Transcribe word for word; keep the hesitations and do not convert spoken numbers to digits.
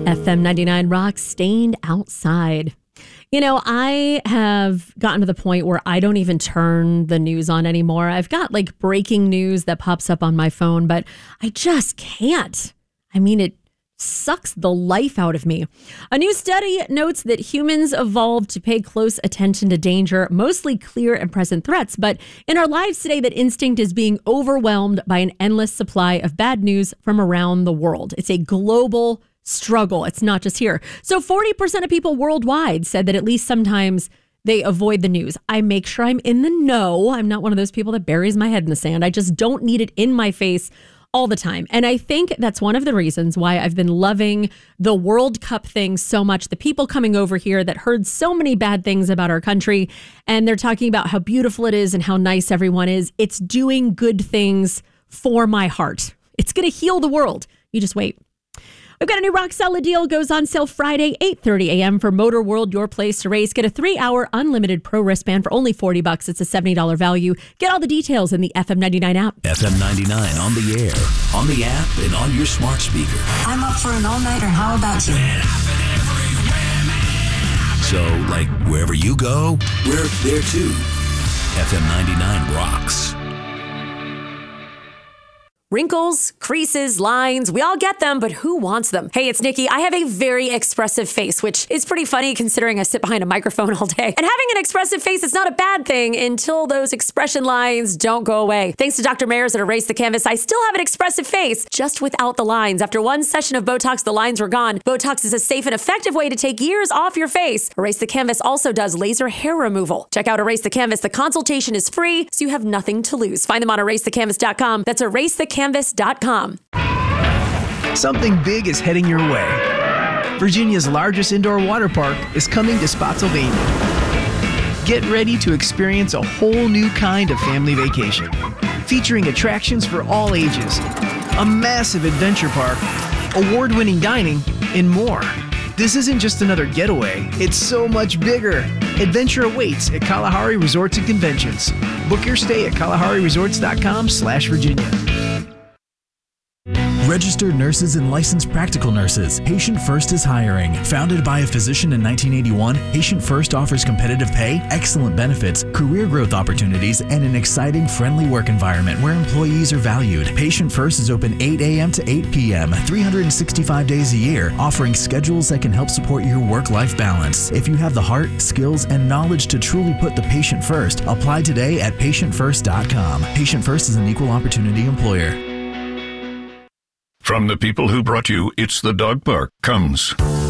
F M ninety-nine Rock, Stained Outside. You know, I have gotten to the point where I don't even turn the news on anymore. I've got like breaking news that pops up on my phone, but I just can't. I mean, it sucks the life out of me. A new study notes that humans evolved to pay close attention to danger, mostly clear and present threats. But in our lives today, that instinct is being overwhelmed by an endless supply of bad news from around the world. It's a global struggle. It's not just here. So forty percent of people worldwide said that at least sometimes they avoid the news. I make sure I'm in the know. I'm not one of those people that buries my head in the sand. I just don't need it in my face all the time. And I think that's one of the reasons why I've been loving the World Cup thing so much. The people coming over here that heard so many bad things about our country, and they're talking about how beautiful it is and how nice everyone is. It's doing good things for my heart. It's going to heal the world. You just wait. We've got a new rock solid deal. Goes on sale Friday, eight thirty a.m. for Motor World, your place to race. Get a three-hour unlimited pro wristband for only forty bucks. It's a seventy dollars value. Get all the details in the F M ninety-nine app. F M ninety-nine on the air, on the app, and on your smart speaker. I'm up for an all-nighter. How about you? So, like, wherever you go, we're there too. F M ninety-nine rocks. Wrinkles, creases, lines, we all get them, but who wants them? Hey, it's Nikki. I have a very expressive face, which is pretty funny considering I sit behind a microphone all day. And having an expressive face is not a bad thing until those expression lines don't go away. Thanks to Doctor Mayers at Erase the Canvas, I still have an expressive face, just without the lines. After one session of Botox, the lines were gone. Botox is a safe and effective way to take years off your face. Erase the Canvas also does laser hair removal. Check out Erase the Canvas. The consultation is free, so you have nothing to lose. Find them on erase the canvas dot com. That's erase the canvas dot com. Something big is heading your way. Virginia's largest indoor water park is coming to Spotsylvania. Get ready to experience a whole new kind of family vacation, featuring attractions for all ages, a massive adventure park, award-winning dining, and more. This isn't just another getaway, it's so much bigger. Adventure awaits at Kalahari Resorts and Conventions. Book your stay at kalahari resorts dot com slash Virginia. Registered nurses and licensed practical nurses, Patient First is hiring. Founded by a physician in nineteen eighty-one, Patient First offers competitive pay, excellent benefits, career growth opportunities, and an exciting, friendly work environment where employees are valued. Patient First is open eight a.m. to eight p.m., three hundred sixty-five days a year, offering schedules that can help support your work-life balance. If you have the heart, skills, and knowledge to truly put the patient first, apply today at patient first dot com. Patient First is an equal opportunity employer. From the people who brought you It's the Dog Park comes